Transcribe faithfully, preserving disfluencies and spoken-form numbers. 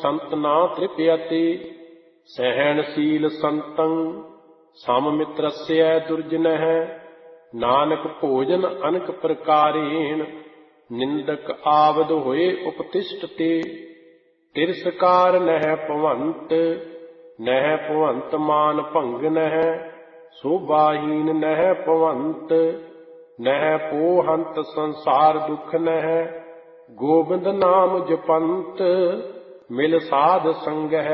ਸੰਤ ਨਾ ਤ੍ਰਿਪਯਤੇ। ਸਹਿਣਸ਼ੀਲ ਸੰਤੰ ਸਮ ਮਿਤਰਸਯ ਦੁਰਜਨਹਿ। ਨਾਨਕ ਭੋਜਨ ਅਨਕ ਪ੍ਰਕਾਰੇਣ ਨਿੰਦਕ ਆਵਦ ਹੋਏ ਉਪਤਿਸ਼ਠਤੇ। ਤਿਰਸਕਾਰ ਨਹਿ ਭਵੰਤ ਨਹਿ ਭਵੰਤ ਮਾਨ ਭੰਗਨਹਿ। ਸੋਭਾਹੀਨ ਨਹਿ ਭਵੰਤ ਨਹਿ ਪੋਹੰਤ ਸੰਸਾਰ ਦੁਖ ਨਹਿ। ਗੋਬਿੰਦ ਨਾਮ ਜਪੰਤ ਮਿਲ ਸਾਧ ਸੰਗਹਿ।